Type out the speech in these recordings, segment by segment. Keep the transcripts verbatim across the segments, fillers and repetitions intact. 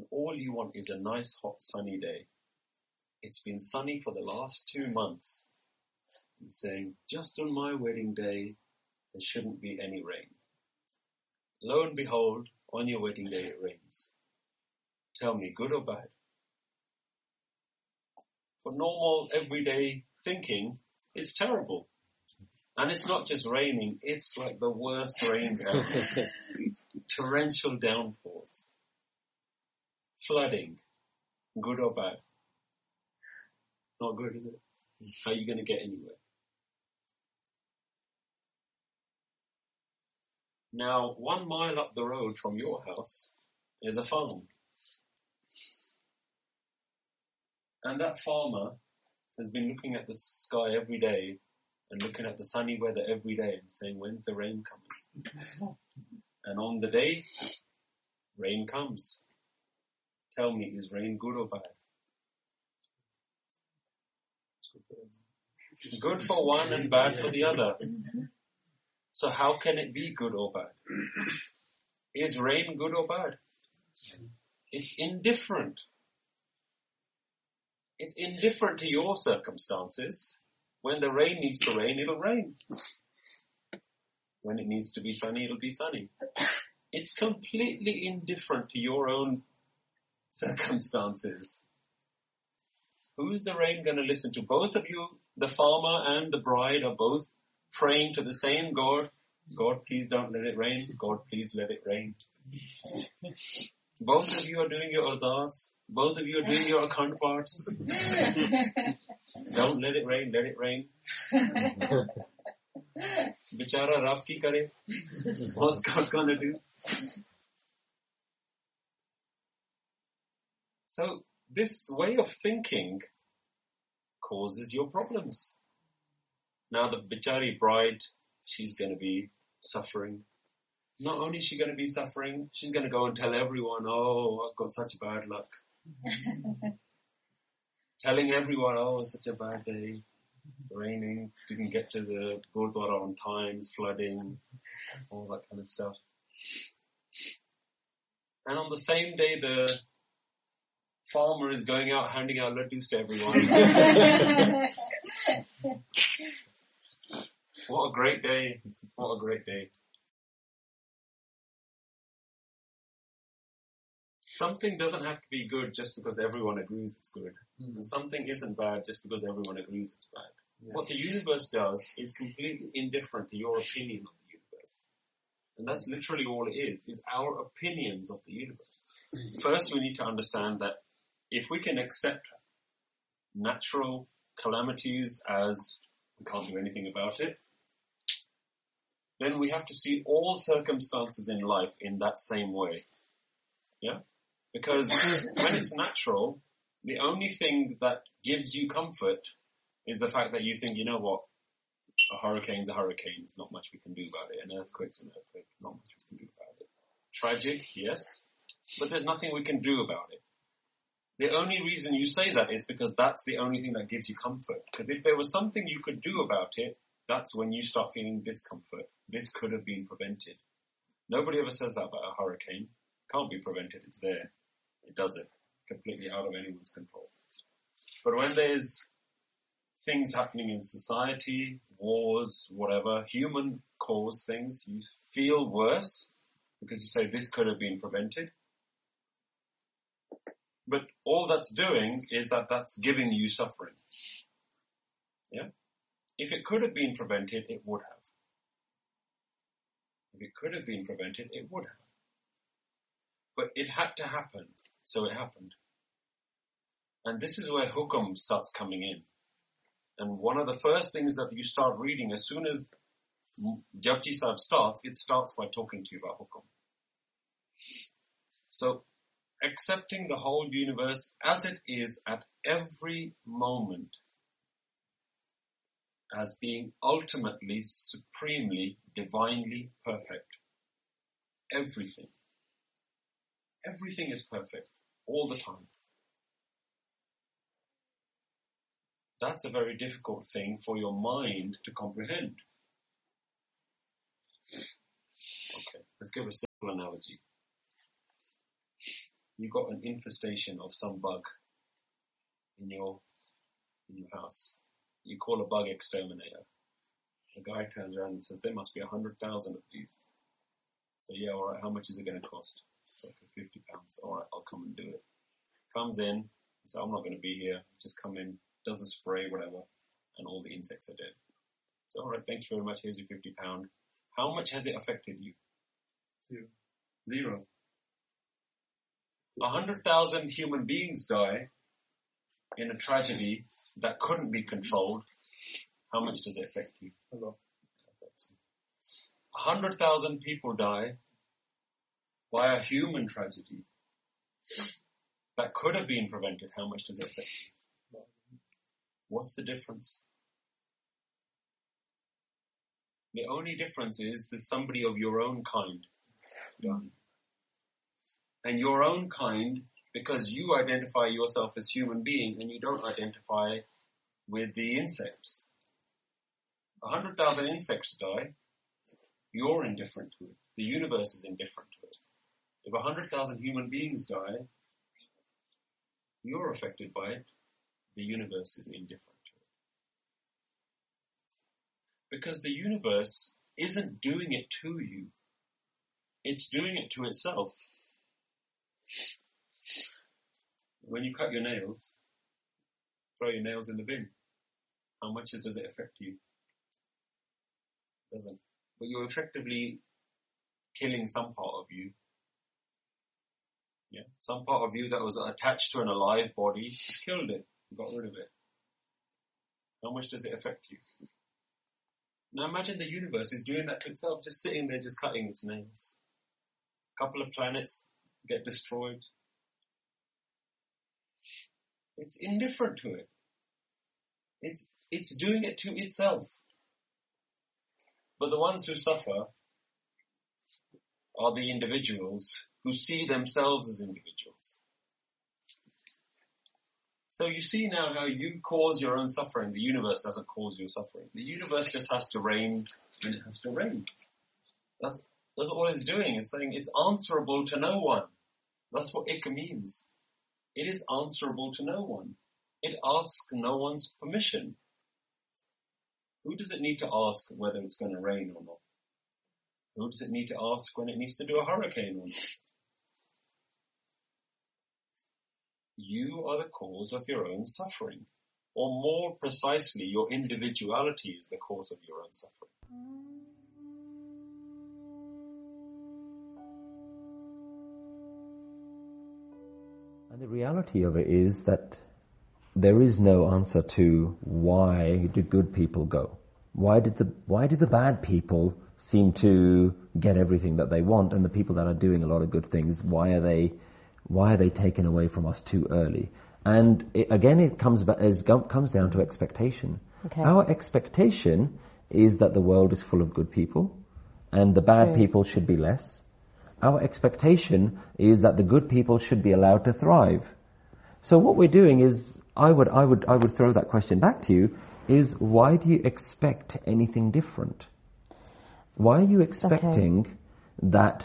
all you want is a nice, hot, sunny day. It's been sunny for the last two months. You're saying, just on my wedding day, there shouldn't be any rain. Lo and behold, on your wedding day it rains. Tell me, good or bad? For normal, everyday thinking, it's terrible. And it's not just raining, it's like the worst rains ever. Torrential downpours. Flooding. Good or bad? Not good, is it? How are you going to get anywhere? Now, one mile up the road from your house is a farm. And that farmer has been looking at the sky every day and looking at the sunny weather every day and saying, when's the rain coming? And on the day, rain comes. Tell me, is rain good or bad? Good for one and bad for the other. So how can it be good or bad? Is rain good or bad? It's indifferent. It's indifferent to your circumstances. When the rain needs to rain, it'll rain. When it needs to be sunny, it'll be sunny. It's completely indifferent to your own circumstances. Who's the rain going to listen to? Both of you, the farmer and the bride, are both praying to the same God. God, please don't let it rain. God, please let it rain. Both of you are doing your ardas. Both of you are doing your account parts. Don't let it rain, let it rain. Bichara Rab ki kare? What's God gonna do? So this way of thinking causes your problems. Now the bichari bride, she's going to be suffering. Not only is she going to be suffering, she's going to go and tell everyone, oh, I've got such bad luck. Telling everyone, oh, it's such a bad day. Raining, didn't get to the Gurdwara on time, it's flooding, all that kind of stuff. And on the same day, the farmer is going out handing out laddus to everyone. What a great day. What a great day. Something doesn't have to be good just because everyone agrees it's good. Mm. And something isn't bad just because everyone agrees it's bad. Yeah. What the universe does is completely indifferent to your opinion of the universe. And that's literally all it is, is our opinions of the universe. First, we need to understand that if we can accept natural calamities as we can't do anything about it, then we have to see all circumstances in life in that same way. Yeah? Because when it's natural, the only thing that gives you comfort is the fact that you think, you know what, a hurricane's a hurricane, there's not much we can do about it. An earthquake's an earthquake, not much we can do about it. Tragic, yes, but there's nothing we can do about it. The only reason you say that is because that's the only thing that gives you comfort. Because if there was something you could do about it, that's when you start feeling discomfort. This could have been prevented. Nobody ever says that about a hurricane. Can't be prevented, it's there. It does it. Completely out of anyone's control. But when there's things happening in society, wars, whatever, human caused things, you feel worse because you say this could have been prevented. But all that's doing is that that's giving you suffering. Yeah? If it could have been prevented, it would have. If it could have been prevented, it would have. But it had to happen, so it happened. And this is where hukum starts coming in. And one of the first things that you start reading, as soon as Japji Sahib starts, it starts by talking to you about hukum. So, accepting the whole universe as it is at every moment as being ultimately, supremely, divinely perfect. Everything. Everything is perfect, all the time. That's a very difficult thing for your mind to comprehend. Okay, let's give a simple analogy. you got an infestation of some bug in your in your house. You call a bug exterminator. The guy turns around and says, there must be a hundred thousand of these. So yeah, all right, how much is it going to cost? So for fifty pounds, all right, I'll come and do it. Comes in, so I'm not going to be here. Just come in, does a spray, whatever, and all the insects are dead. So all right, thank you very much. Here's your fifty pound. How much has it affected you? Zero. Zero. A hundred thousand human beings die in a tragedy that couldn't be controlled. How much does it affect you? A lot. A hundred thousand people die by a human tragedy that could have been prevented. How much does it affect you? What's the difference? The only difference is there's somebody of your own kind done. And your own kind, because you identify yourself as human being and you don't identify with the insects. A hundred thousand insects die, you're indifferent to it. The universe is indifferent to it. If a hundred thousand human beings die, you're affected by it. The universe is indifferent to it. Because the universe isn't doing it to you. It's doing it to itself. When you cut your nails, throw your nails in the bin. How much does it affect you? It doesn't. But you're effectively killing some part of you. Yeah. Some part of you that was attached to an alive body, you killed it. You got rid of it. How much does it affect you? Now imagine the universe is doing that to itself, just sitting there, just cutting its nails. A couple of planets get destroyed. It's indifferent to it. It's, it's doing it to itself. But the ones who suffer are the individuals who see themselves as individuals. So you see now how you cause your own suffering. The universe doesn't cause your suffering. The universe just has to rain when it has to rain. That's, that's all it's doing. It's saying it's answerable to no one. That's what ik means. It is answerable to no one. It asks no one's permission. Who does it need to ask whether it's going to rain or not? Who does it need to ask when it needs to do a hurricane or not? You are the cause of your own suffering. Or more precisely, your individuality is the cause of your own suffering. And the reality of it is that there is no answer to why do good people go? Why did the why do the bad people seem to get everything that they want, and the people that are doing a lot of good things, why are they why are they taken away from us too early? And it, again, it comes back, it comes down to expectation. Okay. Our expectation is that the world is full of good people, and the bad True. people should be less. Our expectation is that the good people should be allowed to thrive. So what we're doing is, I would, I would, I would throw that question back to you, is why do you expect anything different? Why are you expecting okay. that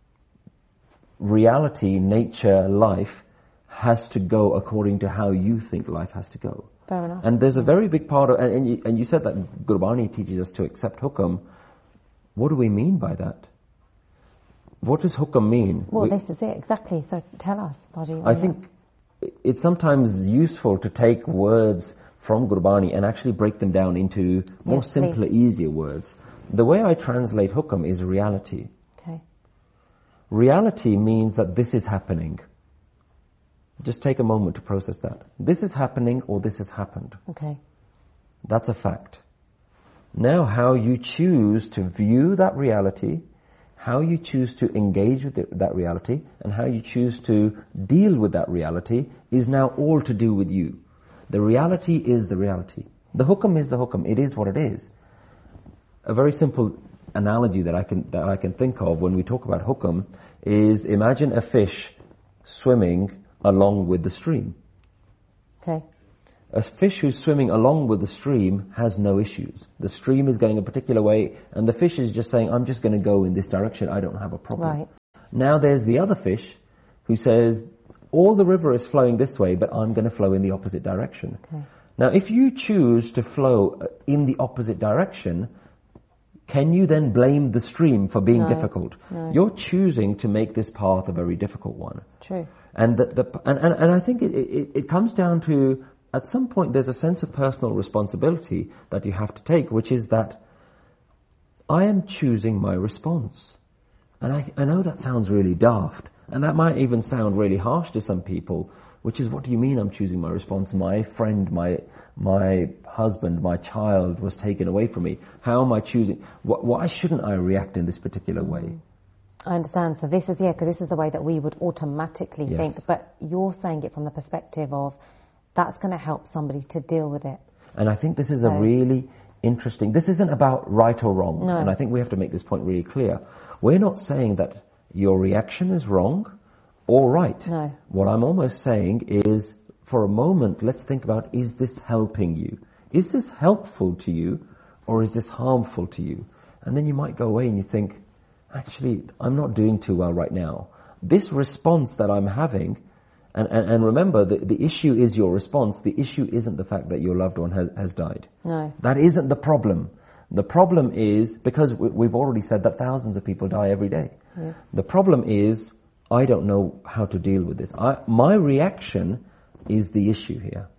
reality, nature, life has to go according to how you think life has to go? Fair enough. And there's a very big part of, and, and, you, and you said that Gurbani teaches us to accept hukam. What do we mean by that? What does hukam mean? Well, we, this is it, exactly. So tell us, Badi. I think it's sometimes useful to take words from Gurbani and actually break them down into more Yes, simpler, please. easier words. The way I translate hukam is reality. Okay. Reality means that this is happening. Just take a moment to process that. This is happening or this has happened. Okay. That's a fact. Now how you choose to view that reality, how you choose to engage with it, that reality, and how you choose to deal with that reality is now all to do with you. The reality is the reality. The hukam is the hukam. It is what it is. A very simple analogy that I can that I can think of when we talk about hukam is, imagine a fish swimming along with the stream. Okay. A fish who's swimming along with the stream has no issues. The stream is going a particular way, and the fish is just saying, I'm just going to go in this direction, I don't have a problem. Right. Now there's the other fish who says, all the river is flowing this way, but I'm going to flow in the opposite direction. Okay. Now, if you choose to flow in the opposite direction, can you then blame the stream for being No, difficult? no. You're choosing to make this path a very difficult one. True. And the, the and, and, and I think it, it, it comes down to, at some point, there's a sense of personal responsibility that you have to take, which is that I am choosing my response. And I, I know that sounds really daft, and that might even sound really harsh to some people, which is, what do you mean I'm choosing my response? My friend, my my husband, my child was taken away from me. How am I choosing? Wh- why shouldn't I react in this particular way? I understand. So this is, yeah, because this is the way that we would automatically Yes. think. But you're saying it from the perspective of that's going to help somebody to deal with it. And I think this is a So- really interesting, this isn't about right or wrong. No. And I think we have to make this point really clear. We're not saying that your reaction is wrong or right. No. What I'm almost saying is, for a moment, let's think about, is this helping you? Is this helpful to you, or is this harmful to you? And then you might go away and you think, actually, I'm not doing too well right now. This response that I'm having, and, and, and remember, the, the issue is your response. The issue isn't the fact that your loved one has, has died. No. That isn't the problem. The problem is, because we- we've already said that thousands of people die every day. Yeah. The problem is, I don't know how to deal with this. I, my reaction is the issue here.